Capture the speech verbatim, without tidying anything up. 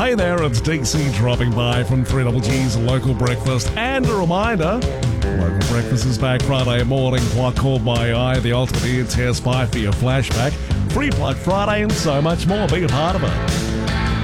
Hey there, it's D C dropping by from three Double G's Local Breakfast. And a reminder, Local Breakfast is back Friday morning. What caught my eye, the ultimate ear test, five for your flashback, free plug Friday, and so much more. Be a part of it.